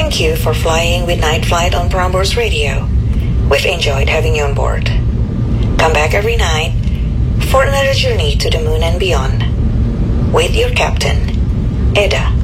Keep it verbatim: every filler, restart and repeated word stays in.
Thank you for flying with Night Flight on Prambors Radio. We've enjoyed having you on board. Come back every night for another journey to the moon and beyond with your captain, Eda.